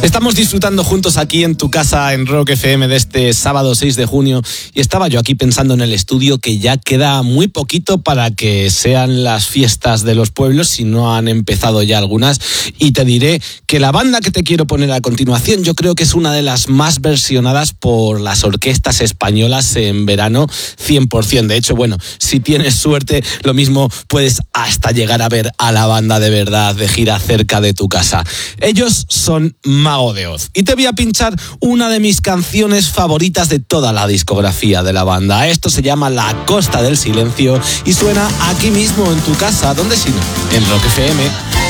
Estamos disfrutando juntos aquí en tu casa en Rock FM de este sábado 6 de junio y estaba yo aquí pensando en el estudio que ya queda muy poquito para que sean las fiestas de los pueblos, si no han empezado ya algunas, y te diré que la banda que te quiero poner a continuación yo creo que es una de las más versionadas por las orquestas españolas en verano 100%. De hecho, bueno, si tienes suerte, lo mismo puedes hasta llegar a ver a la banda de verdad de gira cerca de tu casa. Ellos son Mago de Oz y te voy a pinchar una de mis canciones favoritas de toda la discografía de la banda. Esto se llama La Costa del Silencio y suena aquí mismo en tu casa, ¿dónde si no? En Rock FM.